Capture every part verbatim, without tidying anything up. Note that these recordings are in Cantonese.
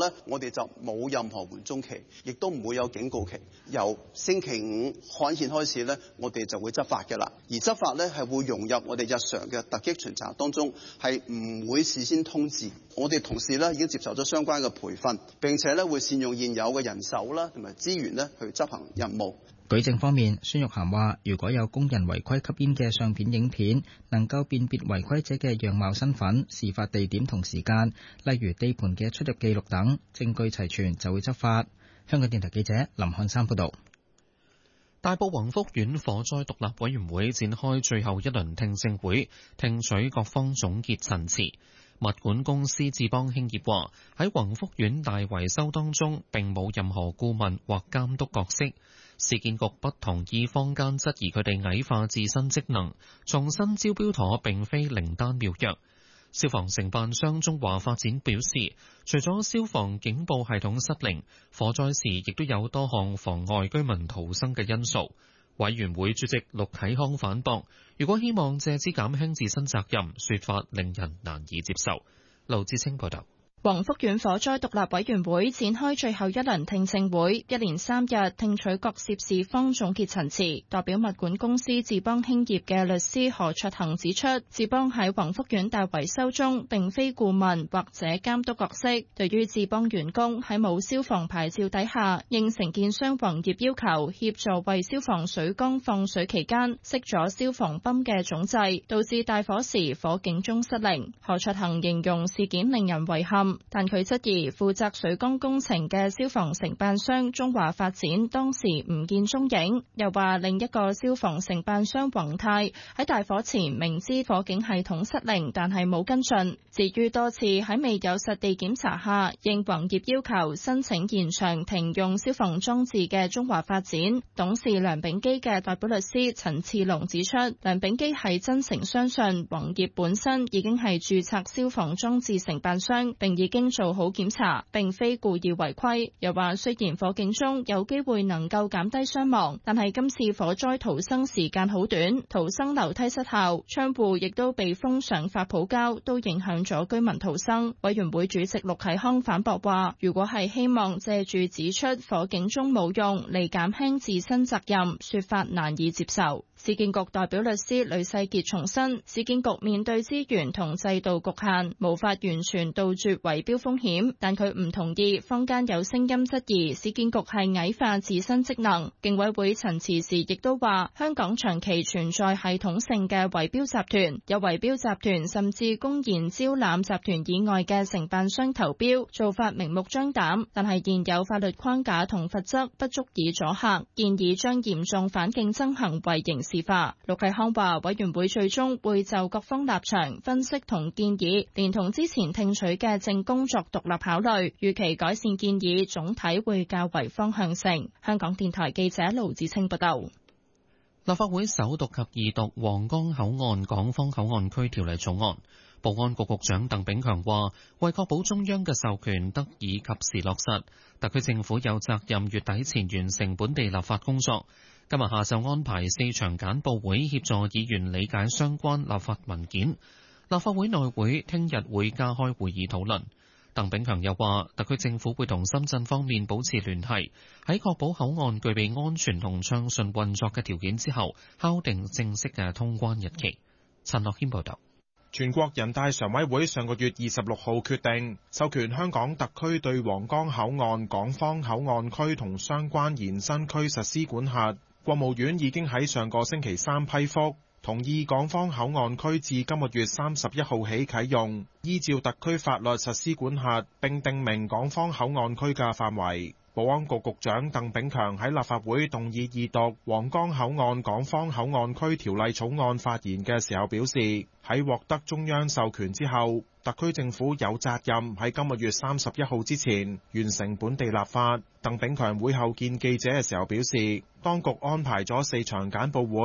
呢，我哋就冇任何緩衝期，亦都唔會有警告期。由星期五刊憲開始呢，我哋就會執法嘅啦。而執法呢，係會融入我哋日常嘅突擊巡查當中，係唔會事先通知。我哋同事呢已經接受咗相關嘅培訓，並且呢會善用現有嘅人手啦同埋資源呢去執行任務。 舉證方面，孫玉菡話：如果有工人違規吸煙嘅相片、影片，能夠辨別違規者嘅樣貌、身份、事發地點同時間，例如地盤嘅出入記錄等，證據齊全就會執法。香港電台記者林漢山報導。 大埔宏福苑火災獨立委員會展開最後一輪聽證會，聽取各方總結陳詞。物管公司智邦興業話：喺宏福苑大維修當中並冇任何顧問或監督角色。市建局不同意坊間質疑佢哋矮化自身職能，重申招標妥並非靈丹妙藥。消防承辦商中華發展表示，除咗消防警報系統失靈，火災時亦都有多項妨礙居民逃生嘅因素。委員會主席陸啟康反駁，如果希望借之減輕自身責任，說法令人難以接受。劉志清報道。 宏福苑火災獨立委員會展開最後一輪聽證會，一連三日聽取各涉事方總結陳詞。代表物管公司智邦興業嘅律師何卓恒指出，智邦喺宏福苑大維修中並非顧問或者監督角色。對於智邦員工喺冇消防牌照底下應承建商宏業要求協助為消防水缸放水期間熄咗消防泵嘅總掣，導致大火時火警鐘失靈。何卓恒形容事件令人遺憾。但佢質疑負責水缸工程嘅消防承辦商中華發展當時唔見蹤影，又話另一個消防承辦商宏泰喺大火前明知火警系統失靈，但係冇跟進。至於多次喺未有實地檢查下應宏業要求申請延長停用消防裝置嘅中華發展董事梁秉基嘅代表律師陳次龍指出，梁秉基係真誠相信宏業本身已經係註冊消防裝置承辦商，並已經做好檢查，並非故意違規。又話雖然火警中有機會能夠減低傷亡，但係今次火災逃生時間好短，逃生樓梯失效，窗戶亦都被封上發泡膠，都影響咗居民逃生。委員會主席陸啟康反駁話，如果係希望借住指出火警鐘冇用嚟減輕自身責任，說法難以接受。市建局代表律師呂世傑重申，市建局面對資源同制度局限，無法完全杜絕圍標風險，但佢唔同意坊間有聲音質疑市建局係矮化自身職能。競委會陳詞時亦都話，香港長期存在系統性嘅圍標集團，有圍標集團甚至公然招攬集團以外嘅承辦商投標，做法明目張膽，但係現有法律框架同罰則不足以阻嚇，建議將嚴重反競爭行為刑事化。陸啟康話，委員會最終會就各方立場分析同建議，連同之前聽取嘅證供作獨立考慮，預期改善建議總體會較為方向性。香港電台記者盧子清報道。 立法會首讀及二讀皇崗口岸港方口岸區條例草案，保安局局長鄧炳強話，為確保中央嘅授權得以及時落實，特區政府有責任月底前完成本地立法工作。今日下晝安排四場簡報會協助議員理解相關立法文件。立法會內會聽日會加開會議討論。鄧炳強又話，特區政府會同深圳方面保持聯繫，喺確保口岸具備安全同暢順運作嘅條件之後，敲定正式嘅通關日期。陳樂謙報道。 全國人大常委會上個月二十六號決定，授權香港特區對皇崗口岸港方口岸區同相關延伸區實施管轄。國務院已經喺上個星期三批覆，同意港方口岸區自今個月三十一號起啟用，依照特區法律實施管轄，並定明港方口岸區嘅範圍。保安局局長鄧炳強喺立法會動議二讀皇崗口岸港方口岸區條例草案發言嘅時候表示，喺獲得中央授權之後，特區政府有責任喺今個月三十一號之前完成本地立法。鄧炳強會後見記者嘅時候表示，當局安排咗四場簡報會，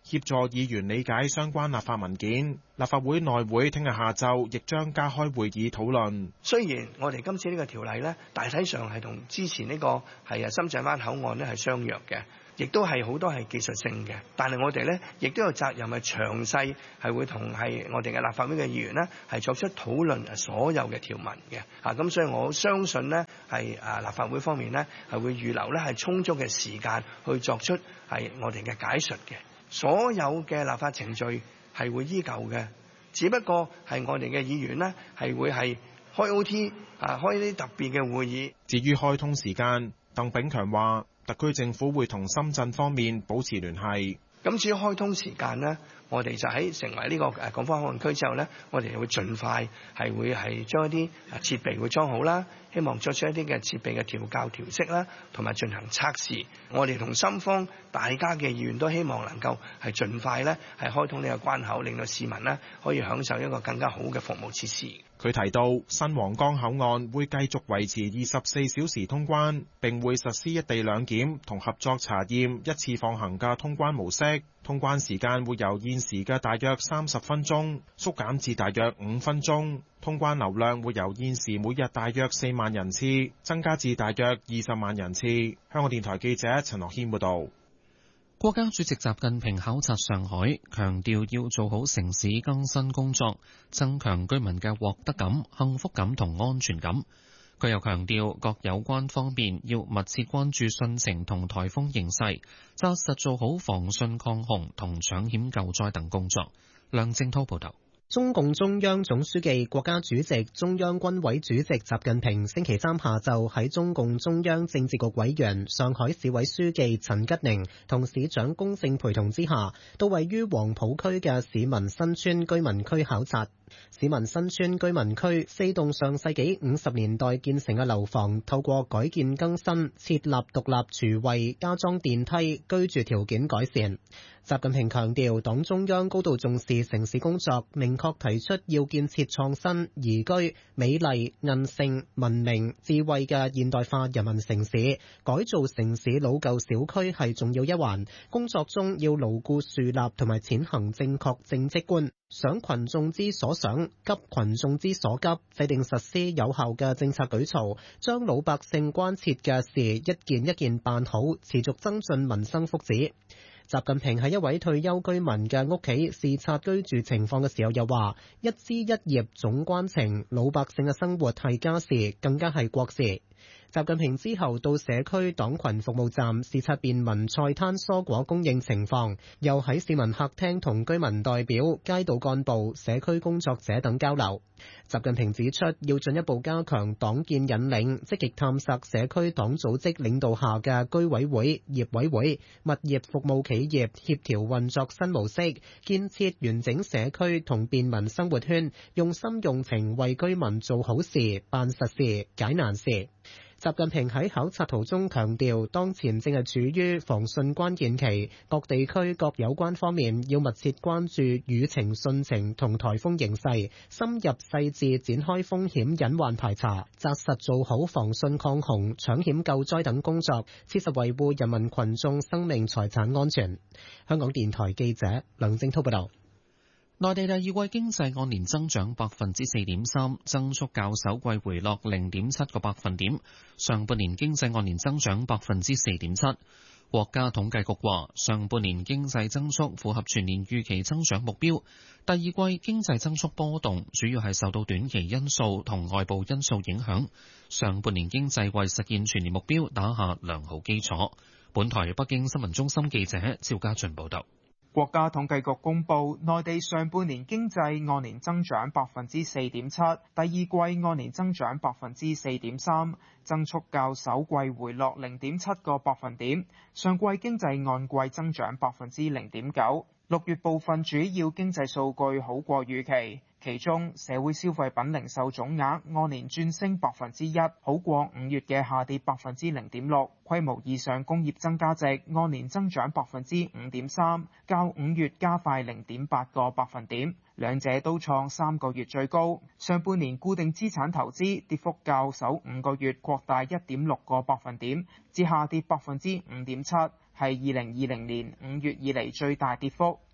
協助議員理解相關立法文件。立法會內會聽日下晝亦將加開會議討論。 雖然我哋今次呢個條例呢，大體上係同之前呢個係啊深圳灣口岸呢係相若嘅，亦都係好多係技術性嘅，但係我哋呢亦都有責任係詳細係會同係我哋嘅立法會嘅議員呢係作出討論所有嘅條文嘅。啊，咁所以我相信呢係啊立法會方面呢係會預留呢係充足嘅時間去作出係我哋嘅解述嘅。所有嘅立法程序係會依舊嘅，只不過係我哋嘅議員呢係會係開 O T 啊，開啲特別嘅會議。 至於開通時間，鄧炳強話特區政府會同深圳方面保持聯繫。 咁至於開通時間呢，我哋就喺成為呢個誒港方口岸區之後呢，我哋會盡快係會係將一啲設備會裝好啦，希望作出一啲嘅設備嘅調校調適啦，同埋進行測試。我哋同深方大家嘅議員都希望能夠係盡快呢係開通呢個關口，令到市民呢可以享受一個更加好嘅服務設施。 佢提到，新皇崗口岸會繼續維持二十四小時通關，並會實施一地兩檢同合作查驗一次放行嘅通關模式。通關時間會由現時嘅大約三十分鐘縮減至大約五分鐘。通關流量會由現時每日大約四萬人次增加至大約二十萬人次。香港電台記者陳樂軒報導。 國家主席習近平考察上海，強調要做好城市更新工作，增強居民嘅獲得感、幸福感同安全感。佢又強調，各有關方面要密切關注汛情同颱風形勢，紮實做好防汛抗洪同搶險救災等工作。梁正滔報導。 中共中央總書記、國家主席、中央軍委主席習近平星期三下晝喺中共中央政治局委員、上海市委書記陳吉寧同市長龔正陪同之下，到位於黃浦區嘅市民新村居民區考察。市民新村居民區四棟上世紀五十年代建成嘅樓房，透過改建更新、設立獨立廚衛、加裝電梯，居住條件改善。習近平強調，黨中央高度重視城市工作，明確提出要建設創新、宜居、美麗、韌性、文明、智慧嘅現代化人民城市，改造城市老舊小區係重要一環。工作中要牢固樹立同埋踐行正確政績觀，想群眾之所想，急群眾之所急，制定實施有效嘅政策舉措，將老百姓關切嘅事一件一件辦好，持續增進民生福祉。習近平喺一位退休居民嘅屋企視察居住情況嘅時候，又話：一枝一葉總關情，老百姓嘅生活係家事，更加係國事。習近平之後到社區黨群服務站視察便民菜攤蔬果供應情況，又喺市民客廳同居民代表、街道幹部、社區工作者等交流。習近平指出，要進一步加強黨建引領，積極探索社區黨組織領導下嘅居委會、業委會、物業服務企業協調運作新模式，建設完整社區同便民生活圈，用心用情為居民做好事、辦實事、解難事。習近平喺考察途中強調，當前正係處於防汛關鍵期，各地區各有關方面要密切關注雨情、汛情同颱風形勢，深入細緻展開風險隱患排查，紮實做好防汛抗洪、搶險救災等工作，切實維護人民群眾生命財產安全。香港電台記者梁正滔報道。 內地第二季經濟按年增長百分之四點三，增速較首季回落零點七個百分點。上半年經濟按年增長百分之四點七。國家統計局話，上半年經濟增速符合全年預期增長目標。第二季經濟增速波動，主要係受到短期因素同外部因素影響。上半年經濟為實現全年目標打下良好基礎。本台北京新聞中心記者趙家俊報道。 國家統計局公布，內地上半年經濟按年增長百分之四點七，第二季按年增長百分之四點三，增速較首季回落零點七個百分點。上季經濟按季增長百分之零點九。六月部分主要經濟數據好過預期，其中社會消費品零售總額按年轉升百分之一，好過五月嘅下跌百分之零點六。規模以上工業增加值按年增長百分之五點三，較五月加快零點八個百分點，兩者都創三個月最高。上半年固定資產投資跌幅較首五個月擴大一點六個百分點，至下跌百分之五點七。係二零二零年五月以嚟最大跌幅。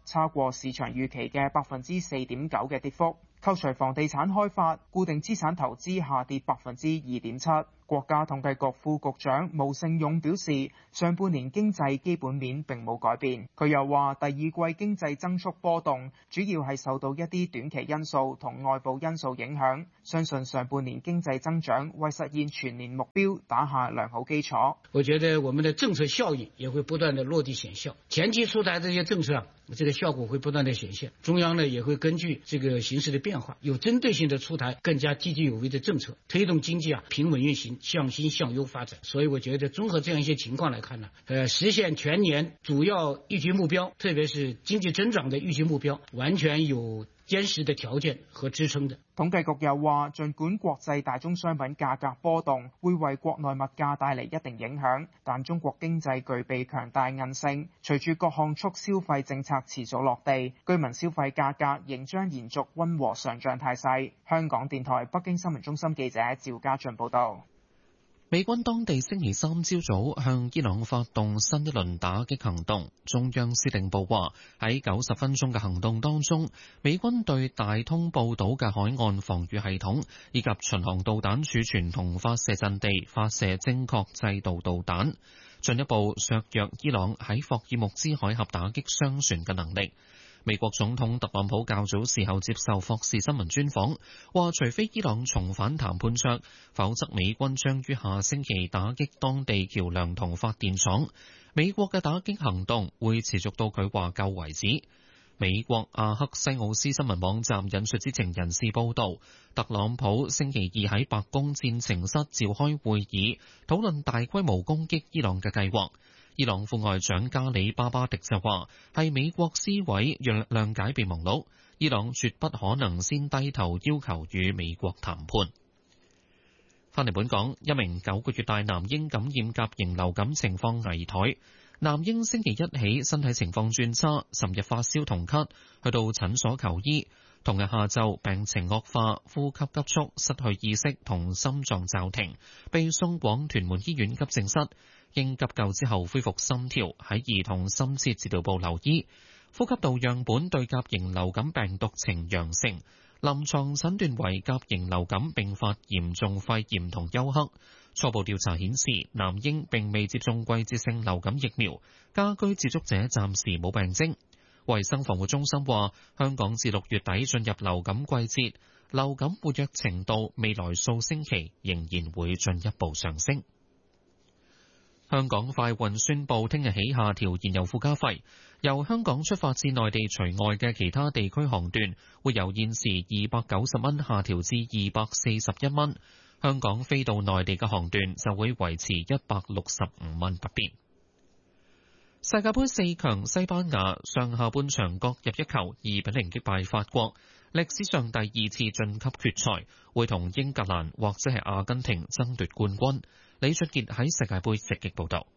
超過市場預期嘅百分之四點九嘅跌幅。扣除房地產開發，固定資產投資下跌百分之二點七。國家統計局副局長毛盛勇表示，上半年經濟基本面並冇改變。佢又話，第二季經濟增速波動，主要係受到一啲短期因素同外部因素影響。相信上半年經濟增長為實現全年目標打下良好基礎。 我覺得我們的政策效益也會不斷的落地顯效，前期出台這些政策，這個效果會不斷的顯現。中央呢也會根據這個形勢的變化，有針對性的出台更加積極有為的政策，推動經濟啊平穩運行，向新向優發展。所以我覺得綜合這樣一些情況來看呢，呃，實現全年主要預期目標，特別是經濟增長的預期目標，完全有堅實的條件和支撐的。 統計局又話，儘管國際大宗商品價格波動會為國內物價帶嚟一定影響，但中國經濟具備強大韌性，隨住各項促消費政策遲早落地，居民消費價格仍將延續溫和上漲態勢。香港電台北京新聞中心記者趙家俊報道。 美軍當地星期三朝早向伊朗發動新一輪打擊行動。中央司令部話，喺九十分鐘嘅行動當中，美軍對大通布島嘅海岸防禦系統以及巡航導彈儲存同發射陣地發射精確制導導彈，進一步削弱伊朗喺霍爾木茲海峽打擊商船嘅能力。美國總統特朗普較早時候接受霍士新聞專訪，話除非伊朗重返談判桌，否則美軍將於下星期打擊當地橋梁同發電廠。美國嘅打擊行動會持續到佢話夠為止。美國阿克西奧斯新聞網站引述知情人士報道，特朗普星期二喺白宮戰情室召開會議，討論大規模攻擊伊朗嘅計劃。伊朗副外長加里巴巴迪就話，係美國施委讓諒解備忘錄，伊朗絕不可能先低頭要求與美國談判。翻嚟本港，一名九個月大男嬰感染甲型流感情況危殆，男嬰星期一起身體情況轉差，尋日發燒同咳，去到診所求醫，同日下晝病情惡化，呼吸急促，失去意識同心臟驟停，被送往屯門醫院急症室。經急救之後恢復心跳，喺兒童深切治療部留醫。呼吸道樣本對甲型流感病毒呈陽性，臨床診斷為甲型流感併發嚴重肺炎同休克。初步調查顯示，男嬰並未接種季節性流感疫苗，家居接觸者暫時冇病徵。衛生防護中心話，香港自六月底進入流感季節，流感活躍程度未來數星期仍然會進一步上升。香港快運宣布，聽日起下調燃油附加費，由香港出發至內地除外嘅其他地區航段，會由現時二百九十蚊下調至二百四十一蚊。香港飛到內地嘅航段就會維持一百六十五蚊不變。世界盃四強，西班牙上下半場各入一球，二比零擊敗法國，歷史上第二次晉級決賽，會同英格蘭或者係阿根廷爭奪冠軍。李俊傑喺世界盃直擊報道。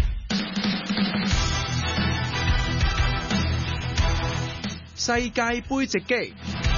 世界盃直擊。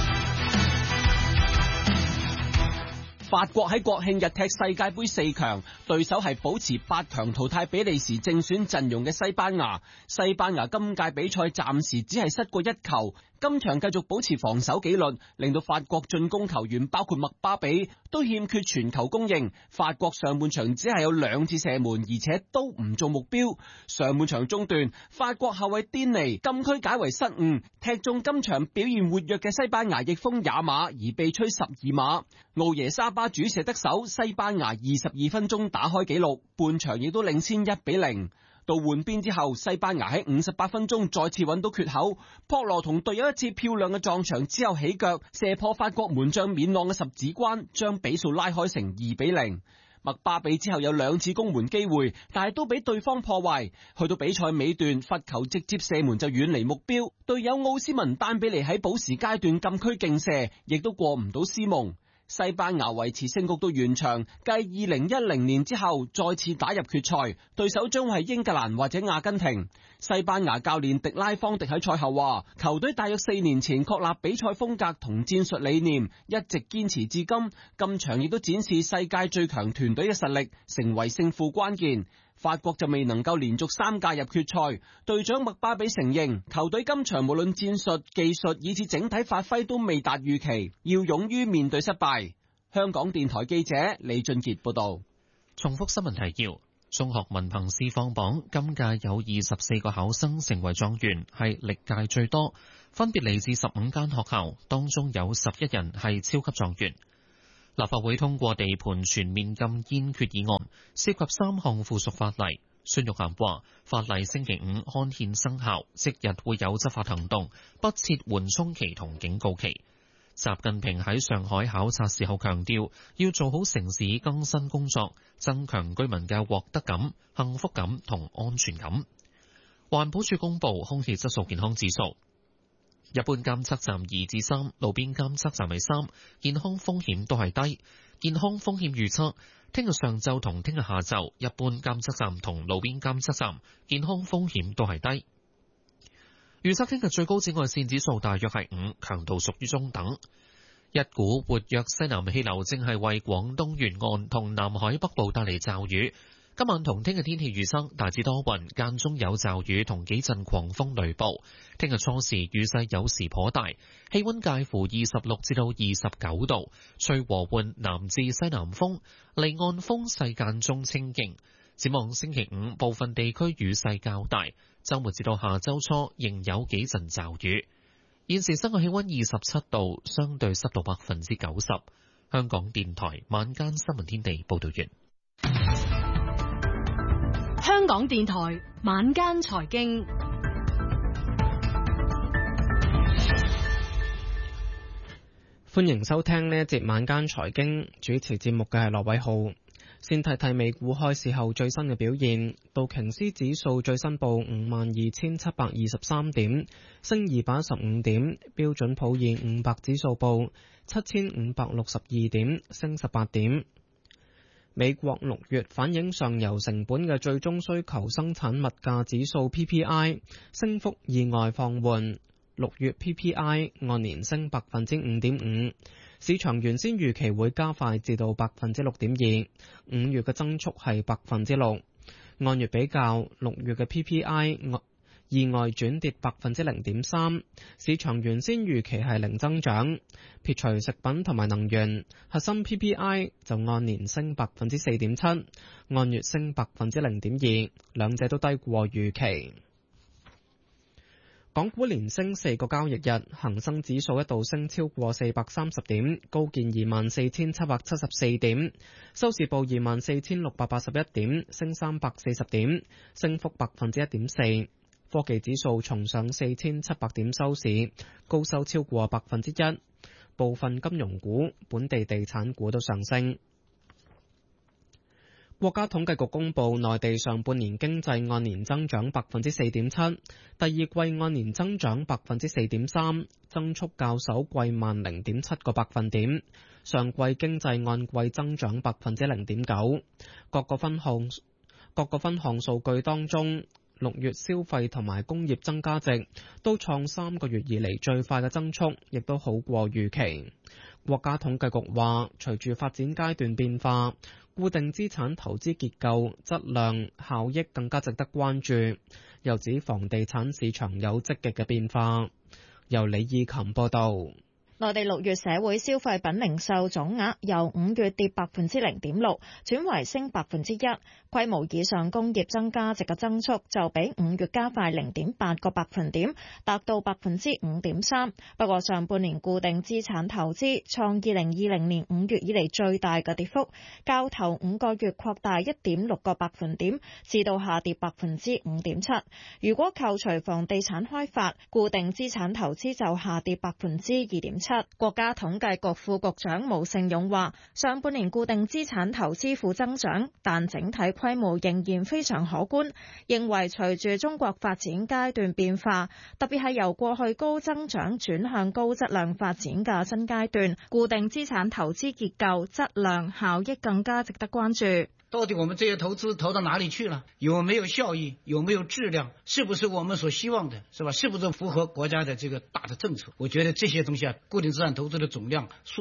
法國喺國慶日踢世界盃四強，對手係保持八強淘汰比利時正選陣容嘅西班牙。西班牙今屆比賽暫時只係失過一球，今場繼續保持防守紀律，令到法國進攻球員包括麥巴比都欠缺傳球供應。法國上半場只係有兩次射門，而且都唔做目標。上半場中段，法國後衛甸尼禁區解圍失誤，踢中今場表現活躍嘅西班牙翼鋒也馬，而被吹十二碼。奧耶沙巴主射得手，西班牙二十二分鐘打開紀錄，半場亦都領先一比零。到換邊之後，西班牙喺五十八分鐘再次揾到缺口，博羅同隊友一次漂亮嘅撞牆之後起腳射破法國門將免朗嘅十指關，將比數拉開成二比零。麥巴比之後有兩次攻門機會，但係都俾對方破壞。去到比賽尾段，罰球直接射門就遠離目標，隊友奧斯文丹比尼喺補時階段禁區勁射，亦都過唔到斯蒙。西班牙維持勝局到完場，繼二零一零年之後再次打入決賽，對手將係英格蘭或者阿根廷。西班牙教練迪拉方迪喺賽後話，球隊大約四年前確立比賽風格同戰術理念，一直堅持至今，今場亦都展示世界最強團隊嘅實力，成為勝負關鍵。 法國就未能夠連續三屆入決賽。隊長麥巴比承認，球隊今場無論戰術、技術以至整體發揮都未達預期，要勇於面對失敗。香港電台記者李俊傑報道。 重複新聞提要：中學文憑試放榜，今屆有二十四個考生成為狀元，係歷屆最多，分別嚟自十五間學校，當中有十一人係超級狀元。立法會通過地盤全面禁煙決議案，涉及三項附屬法例。孫玉菡話：法例星期五刊憲生效，即日會有執法行動，不設緩衝期同警告期。習近平喺上海考察時候強調，要做好城市更新工作，增強居民嘅獲得感、幸福感同安全感。環保署公布空氣質素健康指數。一般監測站二至三，路邊監測站係三，健康風險都係低。健康風險預測，聽日上晝同聽日下晝，一般監測站同路邊監測站健康風險都係低。預測聽日最高紫外線指數大約係五，強度屬於中等。一股活躍西南氣流正係為廣東沿岸同南海北部帶嚟驟雨。今晚同聽日天氣預測大致多雲，間中有驟雨同幾陣狂風雷暴。聽日初時雨勢有時頗大，氣溫介乎二十六至到二十九度，吹和緩南至西南風，離岸風勢間中清勁。展望星期五部分地區雨勢較大，周末至到下周初仍有幾陣驟雨。現時室外氣溫二十七度，相對濕度百分之九十。香港電台晚間新聞天地報道完。 香港電台晚間財經， 歡迎收聽呢一節晚間財經，主持節目嘅係羅偉浩。先睇睇美股開市後最新嘅表現，道瓊斯指數最新報五萬二千七百二十三點，升二百一十五點；標準普爾五百指數報七千五百六十二點，升十八點。美國六月反映上游成本嘅最終需求生產物價指數 P P I 升幅意外放緩，六月 P P I 按年升百分之五點五，市場原先預期會加快至到百分之六點二，五月嘅增速係百分之六，按月比較，六月嘅 P P I 意外轉跌百分之零點三，市場原先預期係零增長。撇除食品同埋能源，核心 P P I 就按年升百分之四點七，按月升百分之零點二，兩者都低過預期。港股連升四個交易日，恒生指數一度升超過四百三十點，高見二萬四千七百七十四點，收市報二萬四千六百八十一點，升三百四十點，升幅百分之一點四。科技指數重上四千七百點收市，高收超過百分之一。部分金融股、本地地產股都上升。國家統計局公布，內地上半年經濟按年增長百分之四點七，第二季按年增長百分之四點三，增速較首季慢零點七個百分點。上季經濟按季增長百分之零點九。各個分項各個分項數據當中，六月消費同埋工業增加值都創三個月以嚟最快嘅增速，亦都好過預期。國家統計局話，隨住發展階段變化，固定資產投資結構、質量、效益更加值得關注。又指房地產市場有積極嘅變化。由李義琴報道。 內地六月社會消費品零售總額由五月跌百分之零點六，轉為升百分之一。規模以上工業增加值嘅增速就比五月加快零點八個百分點，達到百分之五點三。不過上半年固定資產投資創二零二零年五月以嚟最大嘅跌幅，較頭五個月擴大一點六個百分點，至到下跌百分之五點七。如果扣除房地產開發，固定資產投資就下跌百分之二點七。國家統計局副局長毛盛勇話，上半年固定資產投資負增長，但整體規模仍然非常可觀。認為隨住中國發展階段變化，特別係由過去高增長轉向高質量發展嘅新階段，固定資產投資結構、質量、效益更加值得關注。 到底我們這些投資投到哪裡去了？有沒有效益？有沒有質量？是不是我們所希望的？是吧？是不是符合國家的這個大的政策？我覺得這些東西啊，固定資產投資的總量、速度啊，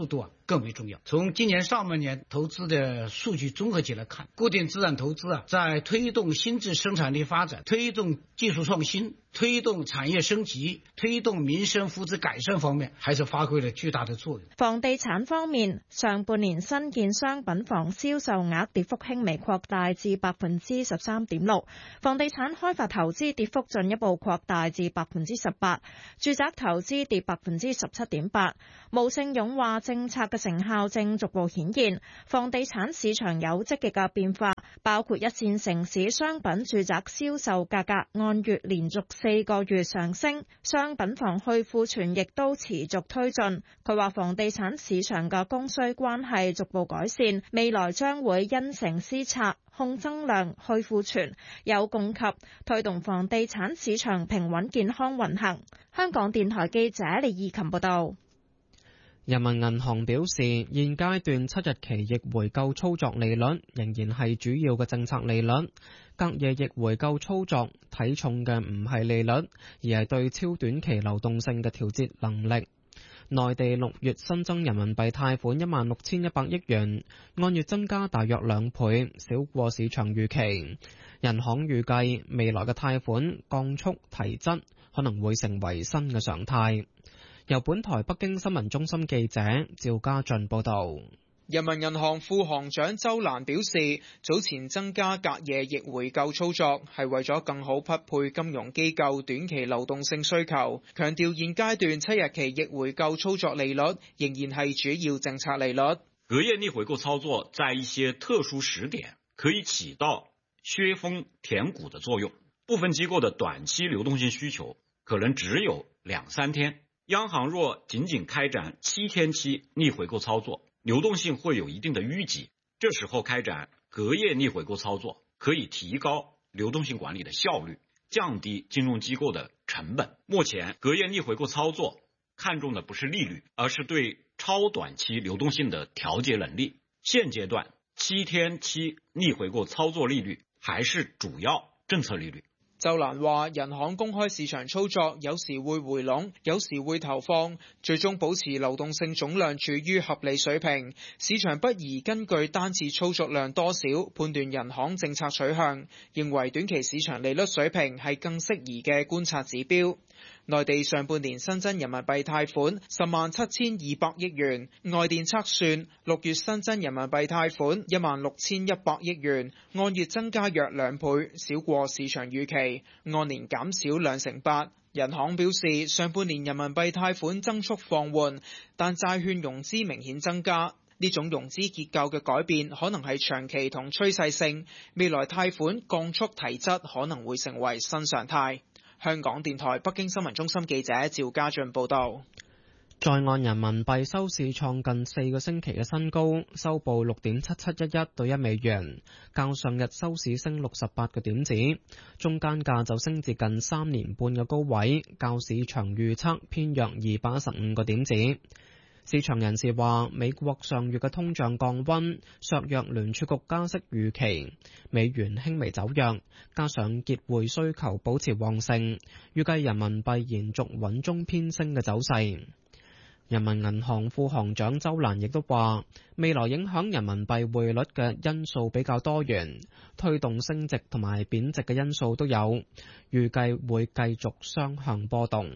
更為重要。從今年上半年投資的數據綜合起來看，固定資產投資啊，在推動新質生產力發展、推動技術創新、推動產業升級、推動民生福祉改善方面，還是發揮了巨大的作用。 房地產方面，上半年新建商品房銷售額跌幅輕微擴大至百分之十三點六，房地產開發投資跌幅進一步擴大至百分之十八，住宅投資跌百分之十七點八。毛盛勇話，政策嘅成效正逐步顯現，房地產市場有積極嘅變化，包括一線城市商品住宅銷售價格按月連續四個月上升，商品房去庫存亦都持續推進。佢話房地產市場嘅供需關係逐步改善，未來將會因城施策，控增量、去庫存，有供給，推動房地產市場平穩健康運行。香港電台記者李義琴報道。 人民銀行表示，現階段七日期逆回購操作利率仍然係主要嘅政策利率，隔夜逆回購操作睇重嘅唔係利率，而係對超短期流動性嘅調節能力。內地六月新增人民幣貸款一萬六千一百億元，按月增加大約兩倍，少過市場預期。人行預計未來嘅貸款降速提質可能會成為新嘅常態。由本台北京新聞中心記者趙家俊報道。 人民銀行副行長周蘭表示，早前增加隔夜逆回購操作係為咗更好匹配金融機構短期流動性需求，強調現階段七日期逆回購操作利率仍然係主要政策利率。 隔夜逆回購操作在一些特殊時點可以起到削峰填谷的作用，部分機構的短期流動性需求可能只有兩三天，央行若僅僅開展七天期逆回購操作，流動性會有一定的淤積，這時候開展隔夜逆回購操作可以提高流動性管理的效率，降低金融機構的成本。目前隔夜逆回購操作看重的不是利率，而是對超短期流動性的調節能力。現階段七天期逆回購操作利率還是主要政策利率。 周蘭話，人行公開市場操作有時會回籠，有時會投放，最終保持流動性總量處於合理水平。市場不宜根據單次操作量多少判斷人行政策取向，認為短期市場利率水平係更適宜嘅觀察指標。內地上半年新增人民幣貸款十萬七千二百億元，外電測算六月新增人民幣貸款一萬六千一百億元，按月增加約兩倍，少過市場預期，按年減少兩成八。人行表示，上半年人民幣貸款增速放緩，但債券融資明顯增加。呢種融資結構嘅改變可能係長期同趨勢性，未來貸款降速提質可能會成為新常態。香港電台北京新聞中心記者趙家俊報道。 在岸人民幣收市創近四個星期嘅新高，收報六點七七一一對一美元，較上日收市升六十八個點子，中間價就升至近三年半嘅高位，較市場預測偏弱二百一十五個點子。市場人士話，美國上月嘅通脹降溫，削弱聯儲局加息預期，美元輕微走弱，加上結匯需求保持旺盛，預計人民幣延續穩中偏升嘅走勢。人民銀行副行長周蘭亦都話，未來影響人民幣匯率嘅因素比較多元，推動升值同埋貶值嘅因素都有，預計會繼續雙向波動。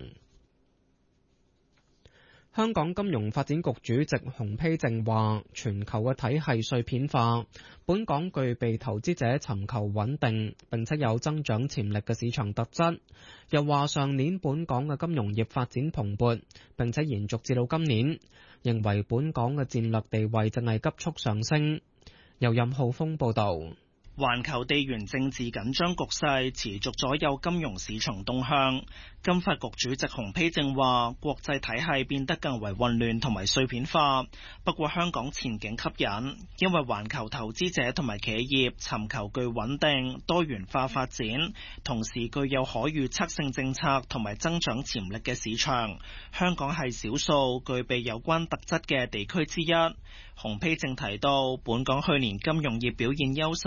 香港金融發展局主席洪丕正話，全球嘅體系碎片化，本港具備投資者尋求穩定並且有增長潛力嘅市場特質。又話上年本港嘅金融業發展蓬勃，並且延續至到今年，認為本港嘅戰略地位正係急速上升。由任浩峰報導。 環球地緣政治緊張局勢持續左右金融市場動向。金發局主席洪丕正話，國際體系變得更為混亂同埋碎片化，不過香港前景吸引，因為環球投資者同埋企業尋求具穩定多元化發展，同時具有可預測性政策同埋增長潛力嘅市場。香港係少數具備有關特質嘅地區之一。洪丕正提到，本港去年金融業表現優秀，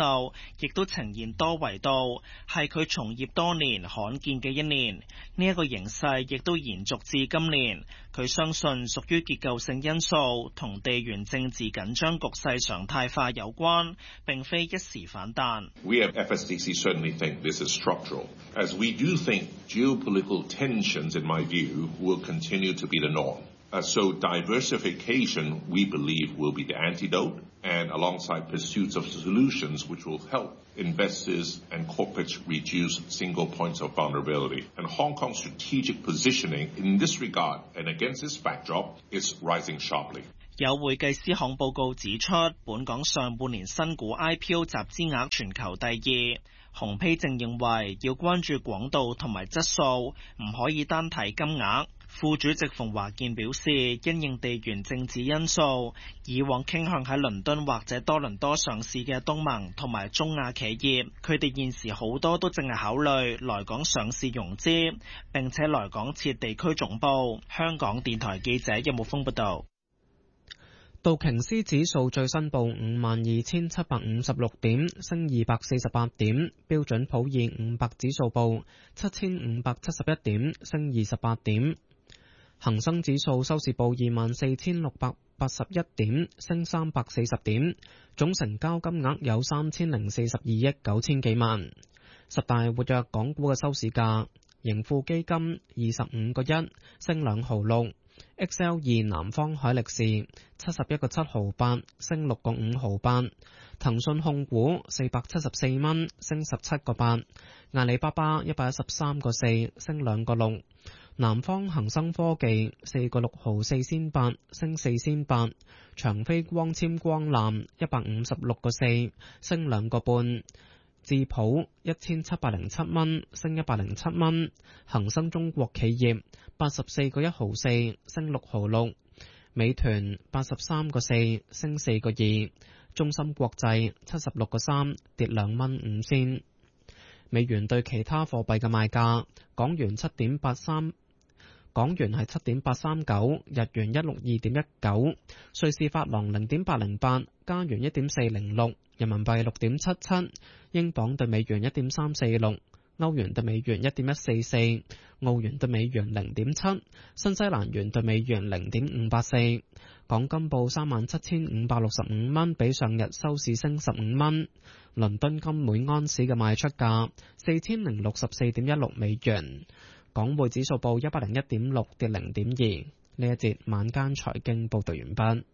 亦都呈現多維度，係佢從業多年罕見嘅一年。呢一個形勢亦都延續至今年。佢相信屬於結構性因素，同地緣政治緊張局勢常態化有關，並非一時反彈。 We at F S D C certainly think this is structural, as we do think geopolitical tensions, in my view, will continue to be the norm. Uh, so diversification, we believe, will be the antidote, and alongside pursuits of solutions which will help investors and corporates reduce single points of vulnerability. And Hong Kong's strategic positioning in this regard and against this backdrop is rising sharply. 有會計師行報告指出，本港上半年新股 I P O 集資額全球第二。洪丕正認為要關注廣度同埋質素，唔可以單睇金額。副主席馮華健表示，因應地緣政治因素，以往傾向喺倫敦或者多倫多上市嘅東盟同埋中亞企業，佢哋現時好多都正係考慮來港上市融資，並且來港設地區總部。香港電台記者任木峰報道。 道瓊斯指數最新報五萬二千七百五十六點，升二百四十八點。標準普爾五百指數報七千五百七十一點，升二十八點。恒生指數收市報二萬四千六百八十一點，升三百四十點。總成交金額有三千零四十二億九千幾萬。十大活躍港股嘅收市價，盈富基金二十五個一，升兩毫六。X L 二南方海力士七十一個七毫八，升六個五毫八。騰訊控股四百七十四蚊，升十七個八。阿里巴巴一百一十三個四，升兩個六。南方恒生科技四個六毫四仙八，升四仙八。長飛光纖光纜一百五十六個四，升兩個半。智普一千七百零七蚊，升一百零七蚊。恒生中國企業八十四個一毫四，升六毫六。美團八十三個四，升四個二。中芯國際七十六個三，跌兩蚊五仙。美元對其他貨幣嘅賣價：港元七點八三，港元係七點八三九，日元一六二點一九，瑞士法郎零點八零八，加元一點四零六，人民幣六點七七，英鎊對美元一點三四六，歐元對美元一點一四四，澳元對美元零點七，新西蘭元對美元零點五八四。港金報三萬七千五百六十五蚊，比上日收市升十五蚊。倫敦金每安士嘅賣出價四千零六十四點一六美元。港匯指數報一百零一點六，跌零點二。呢一節晚間財經報道完畢。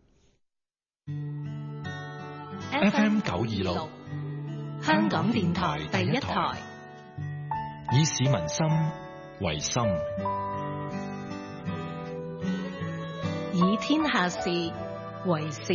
F M 九二六，香港電台第一台，以市民心為心， 以天下事為事。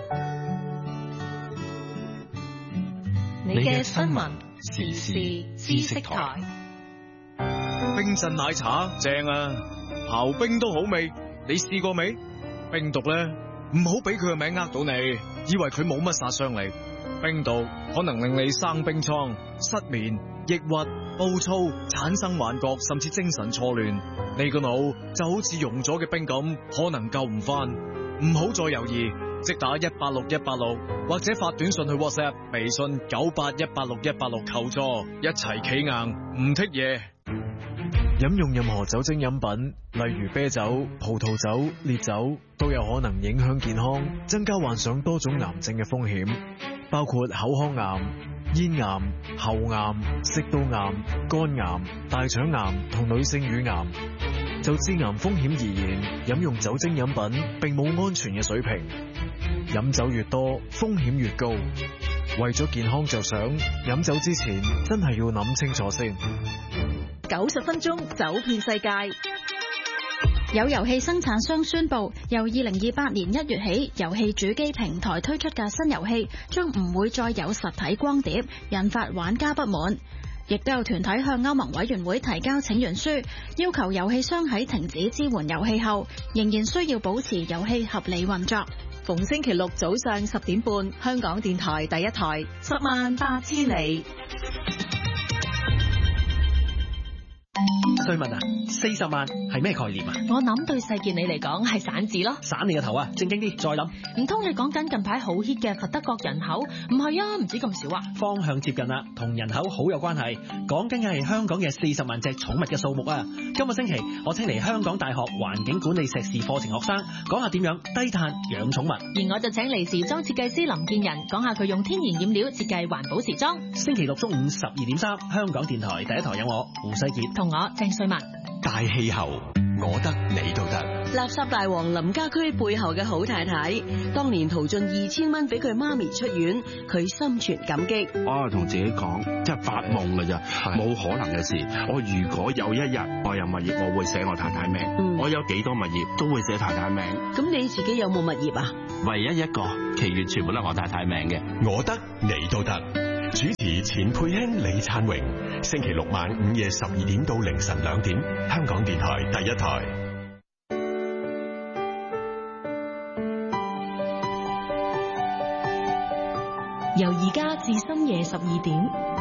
你嘅新聞時事知識台。 冰鎮奶茶正啊，刨冰都好味，你試過未？冰毒咧，唔好俾佢個名呃到你，以為佢冇乜殺傷力。冰毒可能令你生冰瘡、失眠、抑鬱、暴躁、產生幻覺，甚至精神錯亂。你個腦就好似溶咗嘅冰咁，可能救唔翻。唔好再猶豫，即打一八六一八六，或者發短信去 WhatsApp、微信九八一八六一八六求助，一齊企硬，唔剔嘢。 飲用任何酒精飲品，例如啤酒、葡萄酒、烈酒，都有可能影響健康，增加患上多種癌症嘅風險，包括口腔癌、咽癌、喉癌、食道癌、肝癌、大腸癌同女性乳癌。就致癌風險而言，飲用酒精飲品並冇安全嘅水平，飲酒越多，風險越高。為咗健康着想，飲酒之前真係要諗清楚先。 九十分鐘走遍世界。 有遊戲生產商宣布，由二零二八年一月起，遊戲主機平台推出嘅新遊戲將唔會再有實體光碟，引發玩家不滿。亦都有團體向歐盟委員會提交請願書，要求遊戲商喺停止支援遊戲後，仍然需要保持遊戲合理運作。 逢星期六早上十點半，香港電台第一台，十萬八千里。 瑞文啊，四十萬係咩概念啊？ 我諗對世傑你嚟講係散紙咯。 散你個頭啊！正經啲，再諗。 唔通你講緊近排好 hit 嘅佛得角人口？唔係啊，唔止咁少啊。 方向接近啦，同人口好有關係。講緊嘅係香港嘅四十萬隻寵物嘅數目啊！今個星期我請嚟香港大學環境管理碩士課程學生講下點樣低碳養寵物。 而我就請嚟時裝設計師林建仁講下佢用天然染料設計環保時裝。 星期六中午十二點三，香港電台第一台有我胡世傑同我鄭瑞文。 大氣候，我得你都得。 垃圾大王林家駒背後嘅好太太，當年淘盡二千蚊俾佢媽咪出院，佢心存感激。 我同自己講，即係發夢㗎咋，冇可能嘅事。我如果有一日我有物業，我會寫我太太名。嗯、我有幾多物業都會寫太太名。 咁你自己有冇物業啊？ 唯一一個，其餘全部都係我太太名嘅。 我得你都得。主持錢佩卿、李燦榮，星期六晚午夜十二點到凌晨兩點，香港電台第一台。 由而家至深夜十二點，